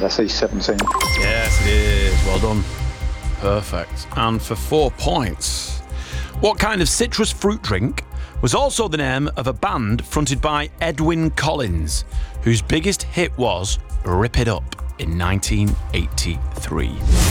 I say 17. Yes, it is. Well done. Perfect. And for 4 points, what kind of citrus fruit drink was also the name of a band fronted by Edwyn Collins, whose biggest hit was Rip It Up in 1983?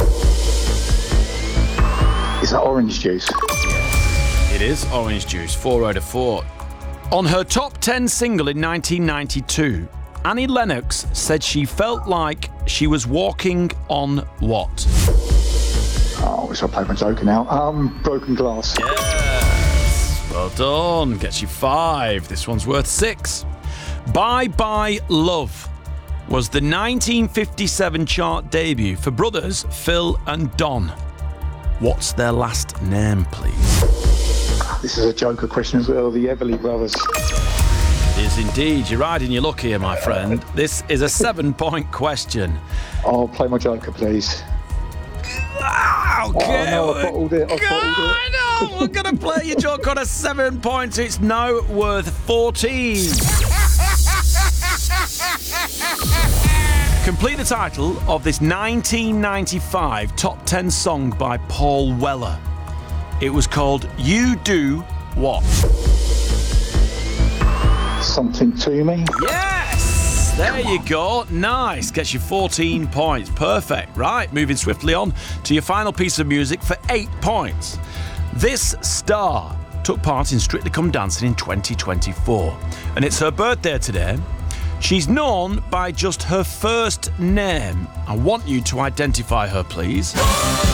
Is that orange juice? It is orange juice. 4 out of 4. On her top 10 single in 1992, Annie Lennox said she felt like she was walking on what? Oh, I played my joker now. Broken Glass. Yes. Well done. Gets you 5. This one's worth 6. Bye Bye Love was the 1957 chart debut for brothers Phil and Don. What's their last name, please? This is a joker question as well. The Everly Brothers. It is indeed. You're riding your luck here, my friend. This is a 7-point question. Oh, play my joker, please. Okay. Oh, no, I bottled it. I know. We're going to play your joke on a 7 points. It's now worth 14. Complete the title of this 1995 top 10 song by Paul Weller. It was called You Do What? Something to Me. Yes! There you go. Nice. Gets you 14 points. Perfect. Right, moving swiftly on to your final piece of music for 8 points. This star took part in Strictly Come Dancing in 2024. And it's her birthday today. She's known by just her first name. I want you to identify her, please.